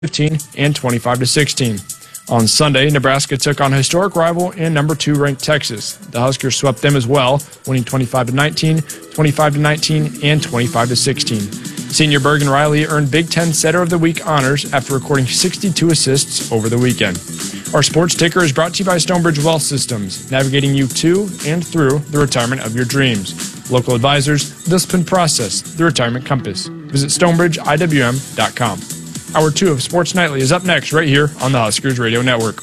15 and 25-16. On Sunday, Nebraska took on historic rival and number 2 ranked Texas. The Huskers swept them as well, winning 25-19, 25-19, and 25-16. Senior Bergen Riley earned Big Ten Setter of the Week honors after recording 62 assists over the weekend. Our sports ticker is brought to you by Stonebridge Wealth Systems, navigating you to and through the retirement of your dreams. Local advisors, discipline process, the retirement compass. Visit StonebridgeIWM.com. Hour 2 of Sports Nightly is up next right here on the Huskers Radio Network.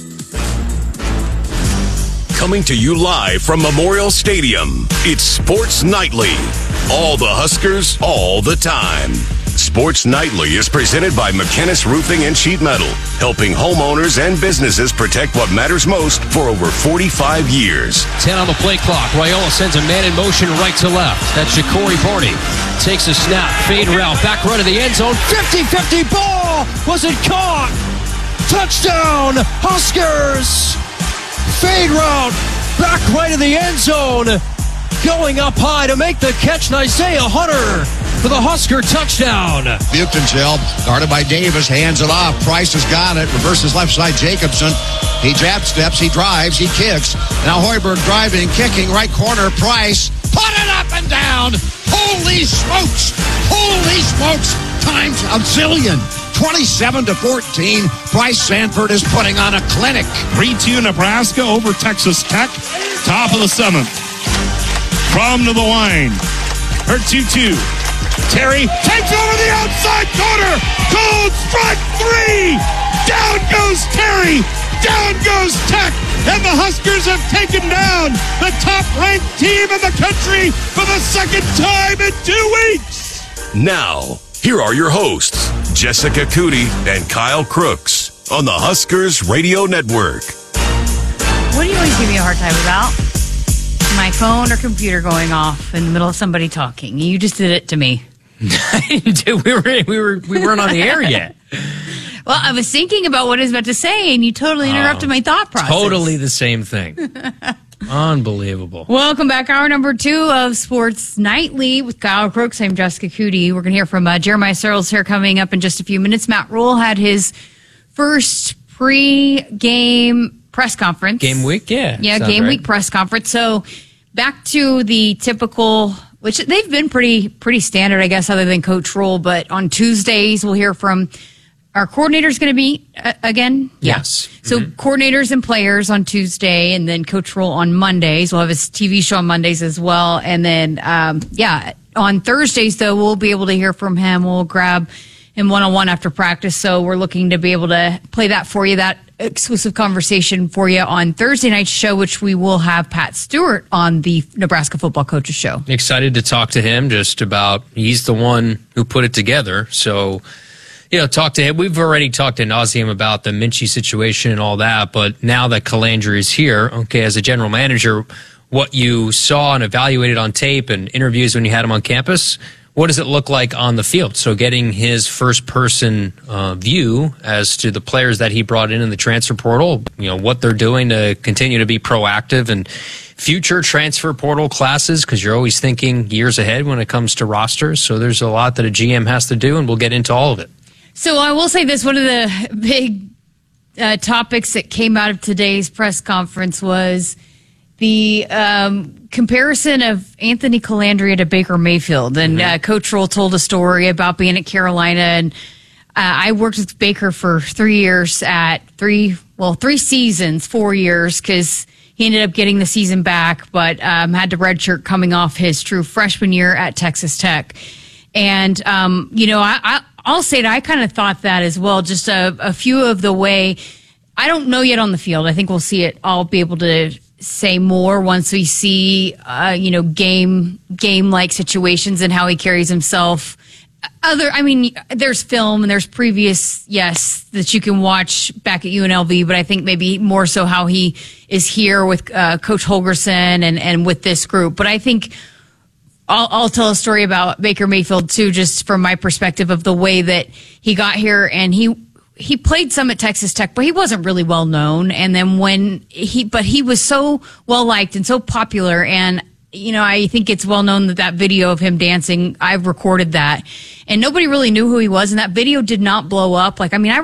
Coming to you live from Memorial Stadium, it's Sports Nightly. All the Huskers, all the time. Sports Nightly is presented by McKinnis Roofing and Sheet Metal, helping homeowners and businesses protect what matters most for over 45 years. 10 on the play clock. Raiola sends a man in motion right to left. That's Ja'Cory Barney. Takes a snap, fade route, back run of the end zone. 50-50 ball! Was it caught? Touchdown, Huskers! Fade route, back right of the end zone. Going up high to make the catch, Isaiah Hunter for the Husker touchdown. Buchtenfeld, guarded by Davis, hands it off. Price has got it, reverses left side Jacobson. He jab steps, he drives, he kicks. Now Hoiberg driving, kicking, right corner, Price. Put it up and down. Holy smokes. Holy smokes. Times a zillion. 27-14. Bryce Sanford is putting on a clinic. 3-2 Nebraska over Texas Tech. Top of the 7th. From to the line. Her 2-2. Terry takes over the outside corner. Cold strike 3. Down goes Terry. Down goes Tech. And the Huskers have taken down the top-ranked team in the country for the second time in 2 weeks. Now, here are your hosts, Jessica Cootie and Kyle Crooks on the Huskers Radio Network. What do you always give me a hard time about? My phone or computer going off in the middle of somebody talking. You just did it to me. Dude, we weren't on the air yet. Well, I was thinking about what I was about to say, and you totally interrupted my thought process. Totally the same thing. Unbelievable. Welcome back. Hour number 2 of Sports Nightly with Kyle Crooks. I'm Jessica Cootie. We're going to hear from Jeremiah Searles here coming up in just a few minutes. Matt Rule had his first pre-game press conference. Game week, yeah. Yeah, game week press conference. So back to the typical, which they've been pretty standard, I guess, other than Coach Rule. But on Tuesdays, we'll hear from our coordinators going to be again? Yes. So coordinators and players on Tuesday, and then Coach Rule on Mondays. We'll have his TV show on Mondays as well. And then, on Thursdays, though, we'll be able to hear from him. We'll grab him one-on-one after practice. So we're looking to be able to play that for you, that exclusive conversation for you on Thursday night's show, which we will have Pat Stewart on the Nebraska Football Coaches Show. Excited to talk to him just about, he's the one who put it together. So, talk to him. We've already talked ad nauseum about the Minchie situation and all that, but now that Calandra is here, okay, as a general manager, what you saw and evaluated on tape and interviews when you had him on campus, what does it look like on the field? So getting his first-person view as to the players that he brought in the transfer portal, what they're doing to continue to be proactive and future transfer portal classes, because you're always thinking years ahead when it comes to rosters. So there's a lot that a GM has to do, and we'll get into all of it. So I will say this, one of the big topics that came out of today's press conference was the comparison of Anthony Calandria to Baker Mayfield. And Coach Rule told a story about being at Carolina. And I worked with Baker for 3 years at 3 seasons, 4 years, because he ended up getting the season back, but had to redshirt coming off his true freshman year at Texas Tech. And, I'll say that I kind of thought that as well, just a few of the way. I don't know yet on the field. I think we'll see it. I'll be able to say more once we see, game-like situations and how he carries himself. There's film and there's previous, that you can watch back at UNLV, but I think maybe more so how he is here with Coach Holgorsen and with this group. But I think I'll tell a story about Baker Mayfield too, just from my perspective of the way that he got here, and he played some at Texas Tech, but he wasn't really well known. And then but he was so well liked and so popular, and I think it's well known that video of him dancing, I've recorded that. And nobody really knew who he was. And that video did not blow up. I